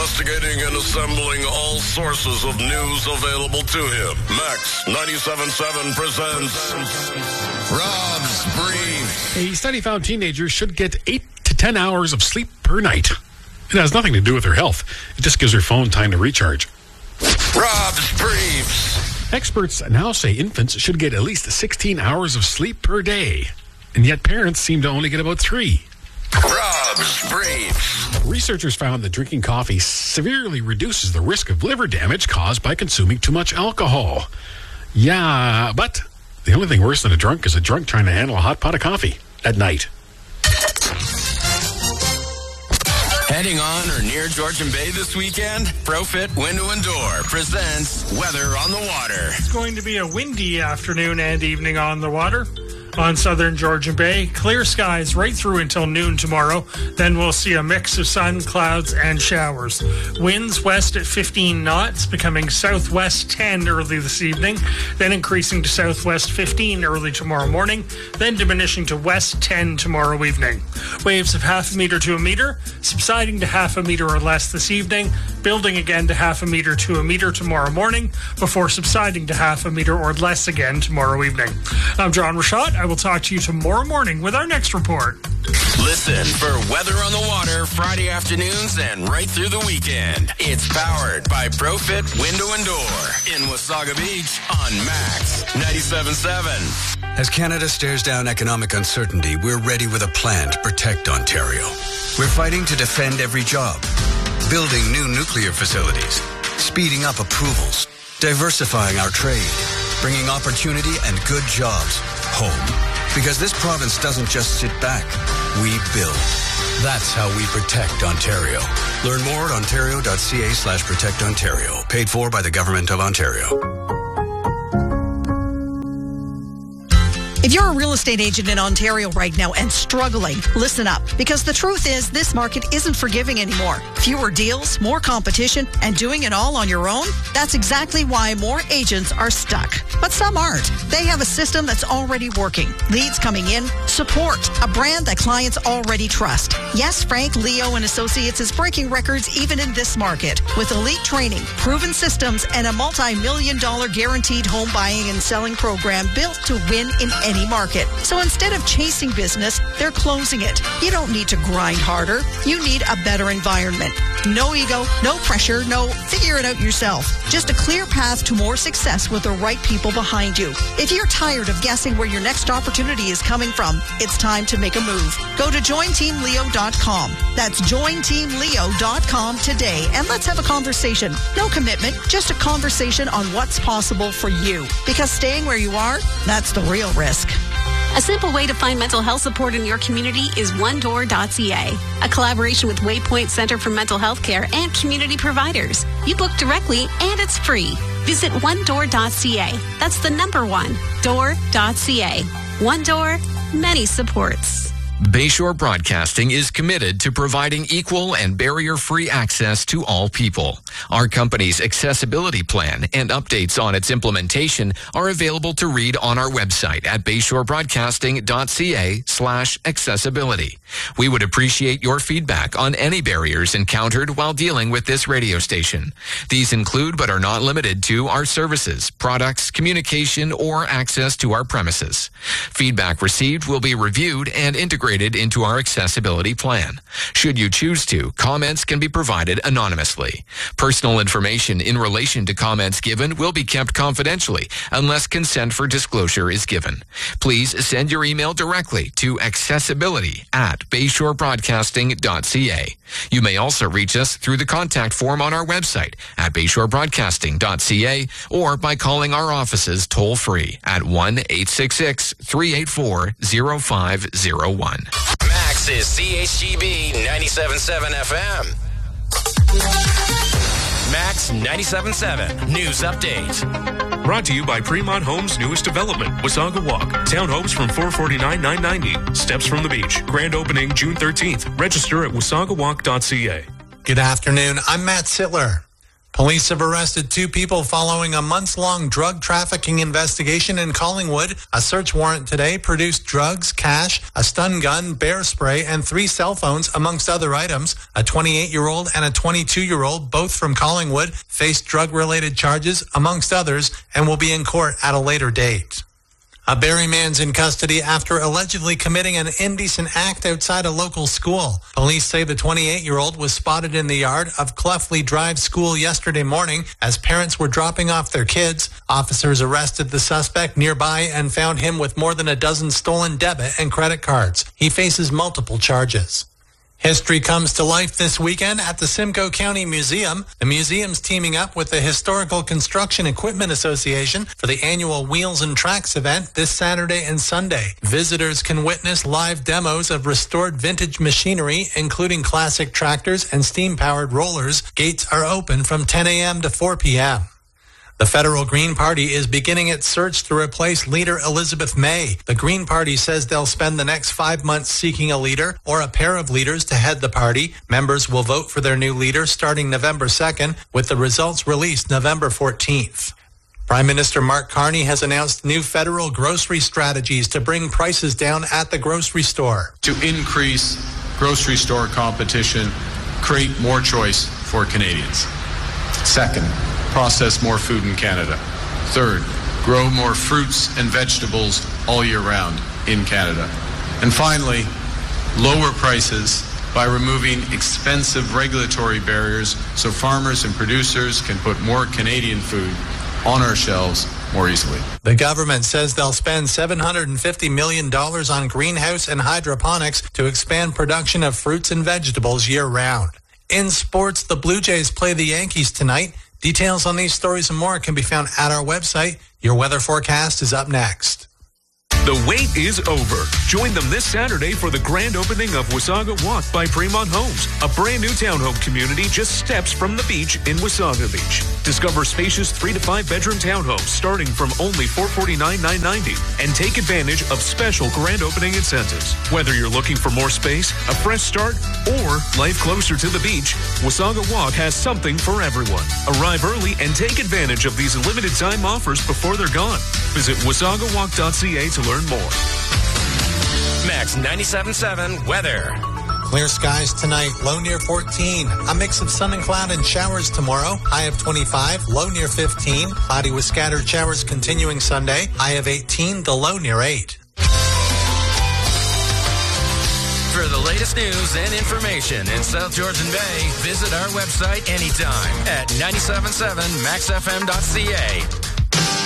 investigating and assembling all sources of news available to him. Max 97.7 presents Rob's Brief. A study found teenagers should get 8 to 10 hours of sleep per night. It has nothing to do with their health. It just gives their phone time to recharge. Rob's Briefs. Experts now say infants should get at least 16 hours of sleep per day. And yet parents seem to only get about 3. Rob's Briefs. Researchers found that drinking coffee severely reduces the risk of liver damage caused by consuming too much alcohol. Yeah, but the only thing worse than a drunk is a drunk trying to handle a hot pot of coffee at night. Heading on or near Georgian Bay this weekend? ProFit Window and Door presents Weather on the Water. It's going to be a windy afternoon and evening on the water. On southern Georgian Bay, clear skies right through until noon tomorrow. Then we'll see a mix of sun, clouds, and showers. Winds west at 15 knots, becoming southwest 10 early this evening, then increasing to southwest 15 early tomorrow morning, then diminishing to west 10 tomorrow evening. Waves of half a meter to a meter, subsiding to half a meter or less this evening, building again to half a meter to a meter tomorrow morning, before subsiding to half a meter or less again tomorrow evening. I'm John Rashad. I will talk to you tomorrow morning with our next report. Listen for Weather on the Water Friday afternoons and right through the weekend. It's powered by ProFit Window and Door in Wasaga Beach on Max 97.7. As Canada stares down economic uncertainty, we're ready with a plan to protect Ontario. We're fighting to defend every job, building new nuclear facilities, speeding up approvals, diversifying our trade, bringing opportunity and good jobs home. Because this province doesn't just sit back, we build. That's how we protect Ontario. Learn more at ontario.ca/protect Ontario. Paid for by the Government of Ontario. If you're a real estate agent in Ontario right now and struggling, listen up. Because the truth is, this market isn't forgiving anymore. Fewer deals, more competition, and doing it all on your own? That's exactly why more agents are stuck. But some aren't. They have a system that's already working. Leads coming in, support, a brand that clients already trust. Yes, Frank, Leo, and Associates is breaking records even in this market. With elite training, proven systems, and a multi-million-dollar guaranteed home buying and selling program built to win in any market. So instead of chasing business, they're closing it. You don't need to grind harder. You need a better environment. No ego, no pressure, no figure it out yourself. Just a clear path to more success with the right people behind you. If you're tired of guessing where your next opportunity is coming from, it's time to make a move. Go to jointeamleo.com. That's jointeamleo.com today, and let's have a conversation. No commitment, just a conversation on what's possible for you. Because staying where you are, that's the real risk. A simple way to find mental health support in your community is onedoor.ca, a collaboration with Waypoint Center for Mental Health Care and community providers. You book directly and it's free. Visit onedoor.ca. That's the number 1, door.ca. One Door, many supports. Bayshore Broadcasting is committed to providing equal and barrier-free access to all people. Our company's accessibility plan and updates on its implementation are available to read on our website at bayshorebroadcasting.ca/accessibility. We would appreciate your feedback on any barriers encountered while dealing with this radio station. These include but are not limited to our services, products, communication, or access to our premises. Feedback received will be reviewed and integrated into our accessibility plan. Should you choose to, comments can be provided anonymously. Personal information in relation to comments given will be kept confidentially unless consent for disclosure is given. Please send your email directly to accessibility@bayshorebroadcasting.ca. You may also reach us through the contact form on our website at bayshorebroadcasting.ca or by calling our offices toll-free at 1-866-384-0501. Max is CHGB 97.7 FM. Max 97.7 News Update. Brought to you by Fremont Homes' newest development, Wasaga Walk. Townhomes from $449,990. Steps from the beach. Grand opening June 13th. Register at wasagawalk.ca. Good afternoon. I'm Matt Sittler. Police have arrested 2 people following a months-long drug trafficking investigation in Collingwood. A search warrant today produced drugs, cash, a stun gun, bear spray, and 3 cell phones, amongst other items. A 28-year-old and a 22-year-old, both from Collingwood, faced drug-related charges, amongst others, and will be in court at a later date. A Barrie man's in custody after allegedly committing an indecent act outside a local school. Police say the 28-year-old was spotted in the yard of Cleffley Drive School yesterday morning as parents were dropping off their kids. Officers arrested the suspect nearby and found him with more than a dozen stolen debit and credit cards. He faces multiple charges. History comes to life this weekend at the Simcoe County Museum. The museum's teaming up with the Historical Construction Equipment Association for the annual Wheels and Tracks event this Saturday and Sunday. Visitors can witness live demos of restored vintage machinery, including classic tractors and steam-powered rollers. Gates are open from 10 a.m. to 4 p.m. The Federal Green Party is beginning its search to replace leader Elizabeth May. The Green Party says they'll spend the next 5 months seeking a leader or a pair of leaders to head the party. Members will vote for their new leader starting November 2nd, with the results released November 14th. Prime Minister Mark Carney has announced new federal grocery strategies to bring prices down at the grocery store. To increase grocery store competition, create more choice for Canadians. Second, process more food in Canada. Third, grow more fruits and vegetables all year round in Canada. And finally, lower prices by removing expensive regulatory barriers so farmers and producers can put more Canadian food on our shelves more easily. The government says they'll spend $750 million on greenhouse and hydroponics to expand production of fruits and vegetables year-round. In sports, the Blue Jays play the Yankees tonight. Details on these stories and more can be found at our website. Your weather forecast is up next. The wait is over. Join them this Saturday for the grand opening of Wasaga Walk by Fremont Homes, a brand new townhome community just steps from the beach in Wasaga Beach. Discover spacious 3 to 5 bedroom townhomes starting from only $449,990 and take advantage of special grand opening incentives. Whether you're looking for more space, a fresh start, or life closer to the beach, Wasaga Walk has something for everyone. Arrive early and take advantage of these limited time offers before they're gone. Visit wasagawalk.ca to learn more. Max 97.7 weather. Clear skies tonight, low near 14. A mix of sun and cloud and showers tomorrow, high of 25, low near 15. Cloudy with scattered showers continuing Sunday, high of 18, the low near 8. For the latest news and information in South Georgian Bay, visit our website anytime at 97.7maxfm.ca.